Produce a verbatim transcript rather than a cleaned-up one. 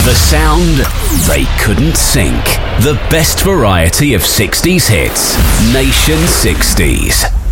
The sound they couldn't sink. The best variety of sixties hits. Nation sixties.